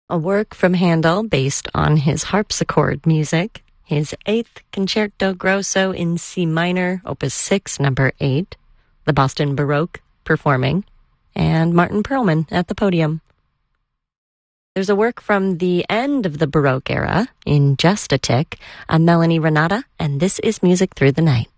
A work from Handel based on his harpsichord music, his 8th Concerto Grosso in C minor, Opus 6, number 8, the Boston Baroque performing, and Martin Perlman at the podium. There's a work from the end of the Baroque era, in Just a Tick, a Melanie Renata, and This is Music Through the Night.